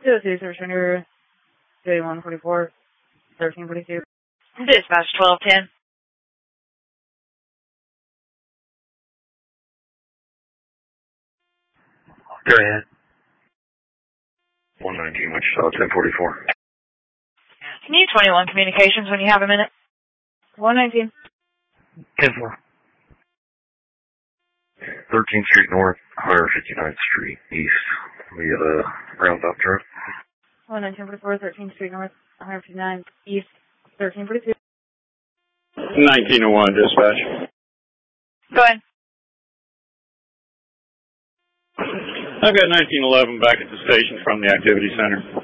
206, Returner, J144, 1342. Dispatch 1210. Go ahead. 119, Wichita, 1044. Can you 21 communications when you have a minute? 119. 10-4. 13th Street North, 159th Street East. We got a roundabout truck. 11944, 13th Street North, 159 East, 1342. 1901, dispatch. Go ahead. I've got 1911 back at the station from the activity center.